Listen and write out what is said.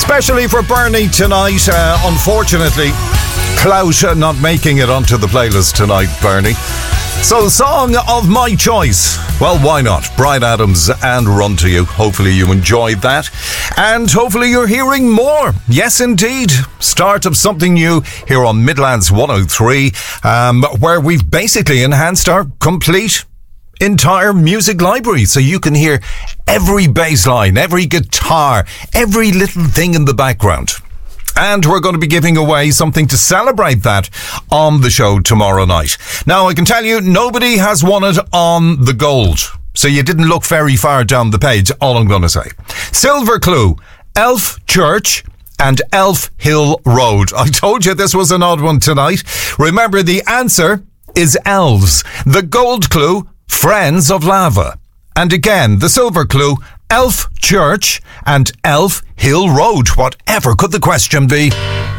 Especially for Bernie tonight. Unfortunately, Klaus not making it onto the playlist tonight, Bernie. So, song of my choice. Well, why not? Bryan Adams and Run To You. Hopefully you enjoyed that. And hopefully you're hearing more. Yes, indeed. Start of something new here on Midlands 103, where we've basically enhanced our complete entire music library, so you can hear every bass line, every guitar, every little thing in the background. And we're going to be giving away something to celebrate that on the show tomorrow night. Now, I can tell you, nobody has won it on the gold, so you didn't look very far down the page, all I'm going to say. Silver clue, Elf Church and Elf Hill Road. I told you this was an odd one tonight. Remember, the answer is elves. The gold clue, Friends of Lava. And again, the silver clue, Elf Church and Elf Hill Road. Whatever could the question be?